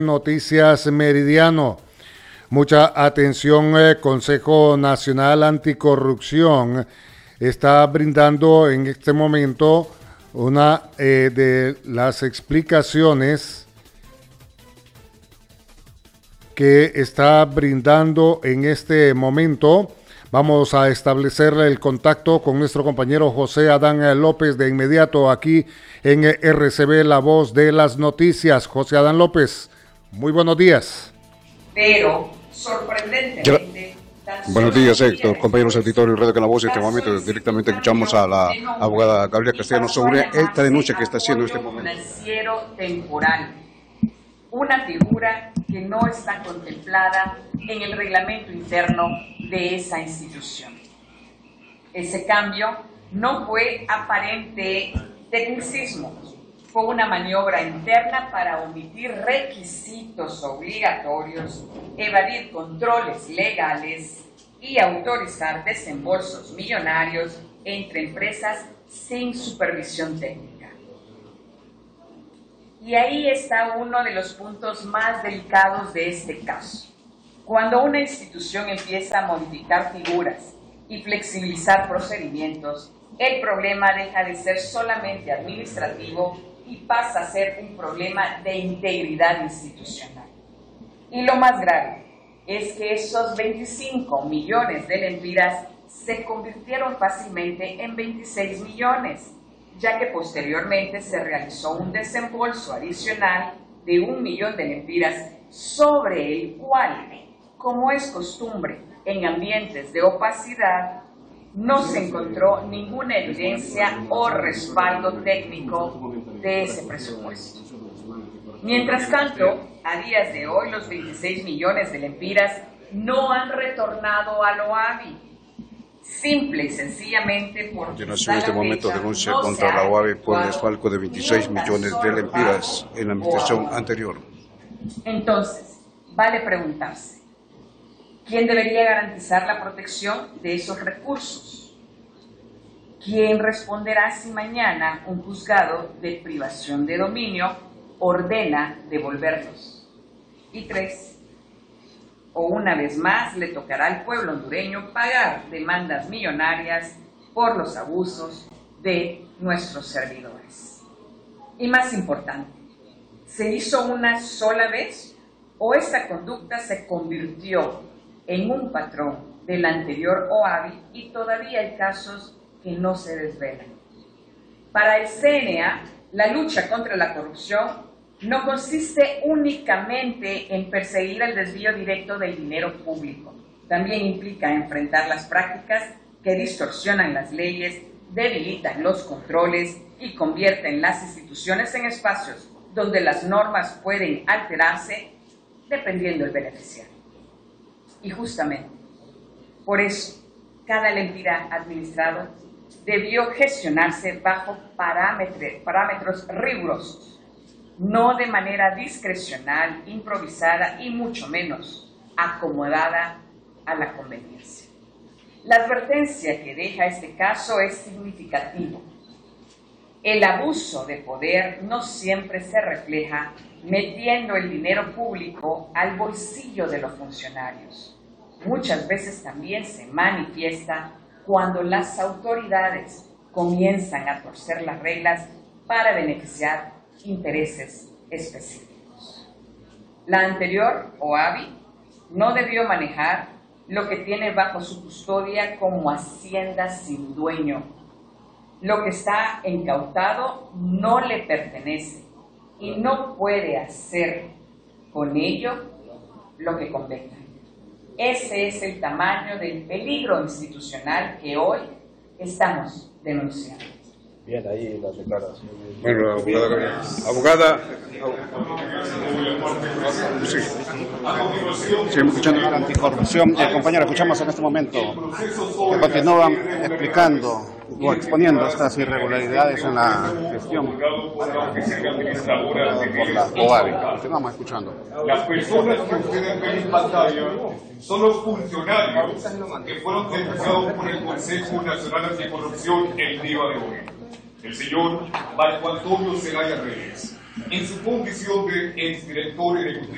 Noticias Meridiano. Mucha atención, Consejo Nacional Anticorrupción está brindando en este momento una de las explicaciones que está brindando en este momento. Vamos a establecer el contacto con nuestro compañero José Adán López de inmediato aquí en RCB, La Voz de las Noticias. José Adán López, muy buenos días. Pero, sorprendentemente... Buenos días, Héctor, compañeros auditorios de Radio Can La Voz. En este momento directamente escuchamos a la abogada Gabriela Castellanos sobre esta denuncia que está haciendo en este momento. Financiero temporal, una figura que no está contemplada en el reglamento interno de esa institución. Ese cambio no fue aparente tecnicismo, fue una maniobra interna para omitir requisitos obligatorios, evadir controles legales y autorizar desembolsos millonarios entre empresas sin supervisión técnica. Y ahí está uno de los puntos más delicados de este caso. Cuando una institución empieza a modificar figuras y flexibilizar procedimientos, el problema deja de ser solamente administrativo y pasa a ser un problema de integridad institucional. Y lo más grave es que esos 25 millones de lempiras se convirtieron fácilmente en 26 millones, ya que posteriormente se realizó un desembolso adicional de 1 millón de lempiras sobre el cual, como es costumbre en ambientes de opacidad, no se encontró ninguna evidencia o respaldo técnico de ese presupuesto. Mientras tanto, a días de hoy, los 26 millones de lempiras no han retornado al OAVI, simple y sencillamente porque... A continuación, en este momento, denuncia contra la OAVI por desfalco de 26 millones de lempiras en la administración anterior. Entonces, vale preguntarse, ¿quién debería garantizar la protección de esos recursos? ¿Quién responderá si mañana un juzgado de privación de dominio ordena devolverlos? Y 3, o una vez más le tocará al pueblo hondureño pagar demandas millonarias por los abusos de nuestros servidores. Y más importante, ¿se hizo una sola vez o esta conducta se convirtió en un patrón del anterior OAVI y todavía hay casos que no se desvelan? Para el CNA, la lucha contra la corrupción no consiste únicamente en perseguir el desvío directo del dinero público. También implica enfrentar las prácticas que distorsionan las leyes, debilitan los controles y convierten las instituciones en espacios donde las normas pueden alterarse dependiendo del beneficiario. Y justamente, por eso, cada lempira administrado debió gestionarse bajo parámetros rigurosos, no de manera discrecional, improvisada y mucho menos acomodada a la conveniencia. La advertencia que deja este caso es significativo. El abuso de poder no siempre se refleja metiendo el dinero público al bolsillo de los funcionarios. Muchas veces también se manifiesta cuando las autoridades comienzan a torcer las reglas para beneficiar intereses específicos. La anterior OAVI no debió manejar lo que tiene bajo su custodia como hacienda sin dueño. Lo que está incautado no le pertenece y no puede hacer con ello lo que convenga. Ese es el tamaño del peligro institucional que hoy estamos denunciando. Bien, ahí las declaraciones. Bueno, abogada, sí, seguimos escuchando La anticorrupción, compañero, escuchamos en este momento que continúan explicando o exponiendo estas irregularidades en la gestión por la OAVI. Continuamos escuchando. Las personas que ustedes ven en pantalla son los funcionarios que fueron denunciados por el Consejo Nacional Anticorrupción el día de hoy. El señor Marco Antonio Zelaya Reyes, en su condición de exdirector ejecutivo